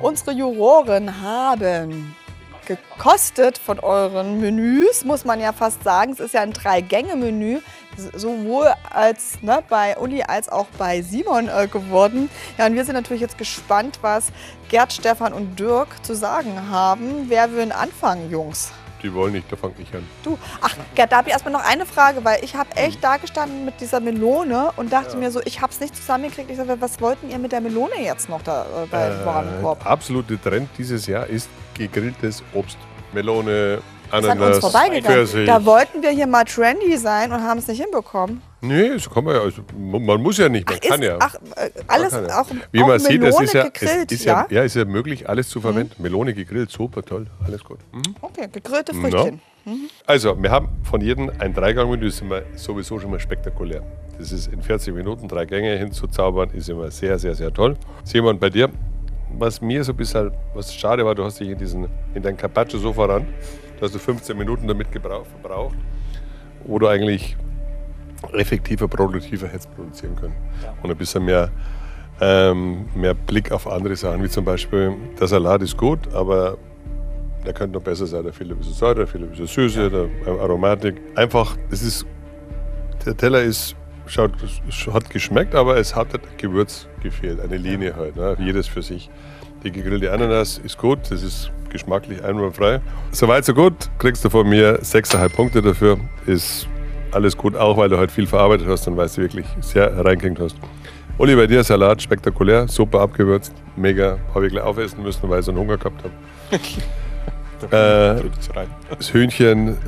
Unsere Juroren haben gekostet von euren Menüs, muss man ja fast sagen. Es ist ja ein 3-Gänge-Menü, sowohl als, bei Uli als auch bei Simon geworden. Ja, und wir sind natürlich jetzt gespannt, was Gerd, Stefan und Dirk zu sagen haben. Wer will anfangen, Jungs? Die wollen nicht, da fange ich an. Du, ach Gerd, da habe ich erstmal noch eine Frage, weil ich habe echt da gestanden mit dieser Melone und dachte mir so, ich habe es nicht zusammengekriegt. Ich sage, was wollten ihr mit der Melone jetzt noch da beim Warenkorb? Der absolute Trend dieses Jahr ist gegrilltes Obst. Melone, Das ist an uns Ananas, vorbeigegangen. Pfirsich. Da wollten wir hier mal trendy sein und haben es nicht hinbekommen. Nee, so kann man ja. Also, man muss ja nicht, man kann ja. Alles, Man kann ja. auch Wie man sieht, Melone es ist gegrillt, ist ja möglich, alles zu verwenden. Melone gegrillt, super toll, alles gut. Okay, gegrillte Früchtchen. Also, wir haben von jedem ein 3-Gang-Menü, das ist immer sowieso schon mal spektakulär. Das ist in 40 Minuten 3 Gänge hinzuzaubern, ist immer sehr, sehr, sehr toll. Simon, bei dir, was mir so ein bisschen, was schade war, du hast dich in dein Carpaccio so voran, da hast du 15 Minuten damit verbraucht, wo du eigentlich effektiver, produktiver hättest produzieren können. Ja. Und ein bisschen mehr Blick auf andere Sachen, wie zum Beispiel, der Salat ist gut, aber der könnte noch besser sein. Da fehlt ein bisschen Säure, da fehlt ein bisschen Süße, da Aromatik. Einfach, der Teller hat geschmeckt, aber es hat das Gewürz gefehlt, eine Linie halt, ne? Jedes für sich. Die gegrillte Ananas ist gut, das ist geschmacklich einwandfrei. Soweit so gut, kriegst du von mir 6,5 Punkte dafür. Ist alles gut, auch weil du halt viel verarbeitet hast und weil du wirklich sehr reingekriegt hast. Uli, bei dir Salat, spektakulär, super abgewürzt, mega. Habe ich gleich aufessen müssen, weil ich so einen Hunger gehabt habe. Das Hühnchen,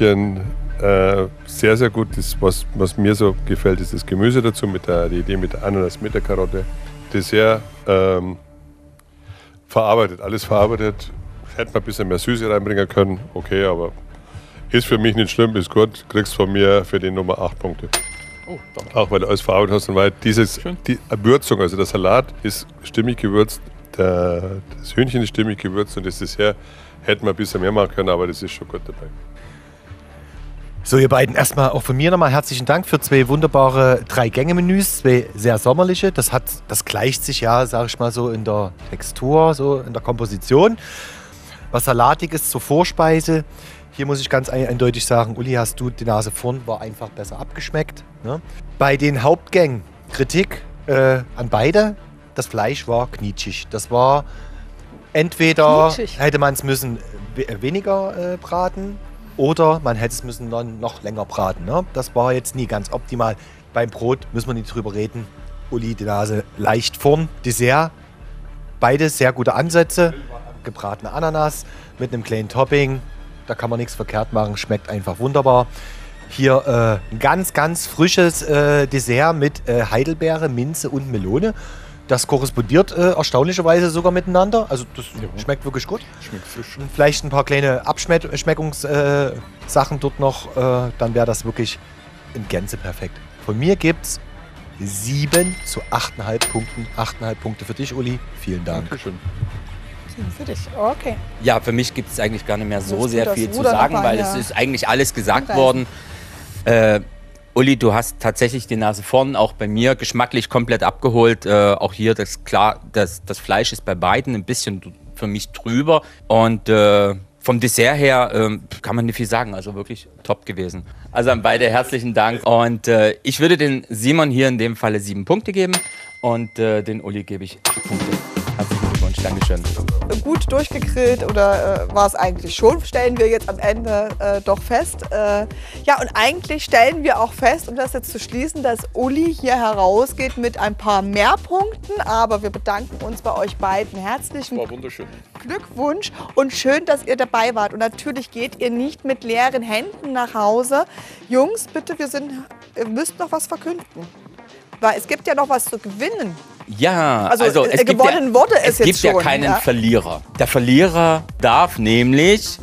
sehr, sehr gut. Das, was mir so gefällt, ist das Gemüse dazu, die Idee mit der Ananas, mit der Karotte. Dessert, verarbeitet, alles verarbeitet. Hätte man ein bisschen mehr Süße reinbringen können, okay, aber ist für mich nicht schlimm, ist gut. Kriegst von mir für die Nummer 8 Punkte. Oh, danke. Auch weil du alles verarbeitet hast und weil die Würzung, also der Salat ist stimmig gewürzt, das Hühnchen ist stimmig gewürzt und das Dessert hätte man ein bisschen mehr machen können, aber das ist schon gut dabei. So, ihr beiden, erstmal auch von mir nochmal herzlichen Dank für 2 wunderbare 3-Gänge-Menüs, 2 sehr sommerliche. Das gleicht sich ja, sag ich mal, so in der Textur, so in der Komposition. Was Salatiges zur Vorspeise. Hier muss ich ganz eindeutig sagen, Uli, hast du die Nase vorn, war einfach besser abgeschmeckt. Ne? Bei den Hauptgängen, Kritik an beide, das Fleisch war knietschig. Das war entweder, hätte man es müssen weniger braten, oder man hätte es müssen noch länger braten. Ne? Das war jetzt nie ganz optimal. Beim Brot müssen wir nicht drüber reden. Uli, die Nase leicht vorn. Dessert, beide sehr gute Ansätze. Gebratene Ananas mit einem kleinen Topping. Da kann man nichts verkehrt machen. Schmeckt einfach wunderbar. Hier ein ganz, ganz frisches Dessert mit Heidelbeere, Minze und Melone. Das korrespondiert erstaunlicherweise sogar miteinander. Also das schmeckt wirklich gut. Schmeckt frisch. Und vielleicht ein paar kleine Abschmeckungssachen dort noch. Dann wäre das wirklich in Gänze perfekt. Von mir gibt es 7 zu 8,5 Punkten. 8,5 Punkte für dich, Uli. Vielen Dank. Dankeschön. Für dich, okay. Ja, für mich gibt es eigentlich gar nicht mehr so Musst du sehr das viel zu Ruder sagen, noch mal weil es ist eigentlich alles gesagt worden. Uli, du hast tatsächlich die Nase vorn, auch bei mir, geschmacklich komplett abgeholt. Auch hier, das Fleisch ist bei beiden ein bisschen für mich drüber. Und vom Dessert her kann man nicht viel sagen, also wirklich top gewesen. Also an beide herzlichen Dank. Und ich würde den Simon hier in dem Falle 7 Punkte geben und den Uli gebe ich 8 Punkte. Herzlichen Glückwunsch, Dankeschön. Gut durchgegrillt oder war es eigentlich schon, stellen wir jetzt am Ende doch fest. Ja, und eigentlich stellen wir auch fest, um das jetzt zu schließen, dass Uli hier herausgeht mit ein paar mehr Punkten. Aber wir bedanken uns bei euch beiden. Herzlichen War wunderschön. Glückwunsch und schön, dass ihr dabei wart. Und natürlich geht ihr nicht mit leeren Händen nach Hause. Jungs, bitte, ihr müsst noch was verkünden. Weil es gibt ja noch was zu gewinnen. Ja, also es gewonnen wurde es jetzt gibt ja schon, keinen Verlierer. Der Verlierer darf nämlich...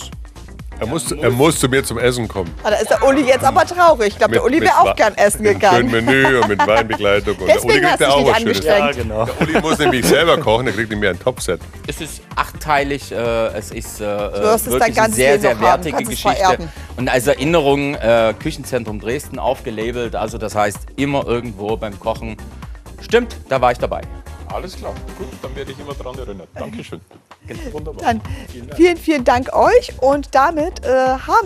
Er muss zu mir zum Essen kommen. Da ist der Uli jetzt aber traurig. Ich glaube, der Uli wäre auch gern essen gegangen. Mit einem schönen Menü und mit Weinbegleitung. Und der Uli Deswegen hast kriegt du auch dich was Schönes. angestrengt. Ja, genau. Der Uli muss nämlich selber kochen, der kriegt nämlich ein Topset. Es ist 8-teilig, es ist wirst es dein wirklich eine ganzes sehr, Leben sehr noch haben, wertige kannst es Geschichte. vererben. Und als Erinnerung Küchenzentrum Dresden aufgelabelt, also das heißt immer irgendwo beim Kochen. Stimmt, da war ich dabei. Alles klar, gut, dann werde ich immer daran erinnert. Dankeschön. Wunderbar. Dann vielen, vielen Dank euch und damit haben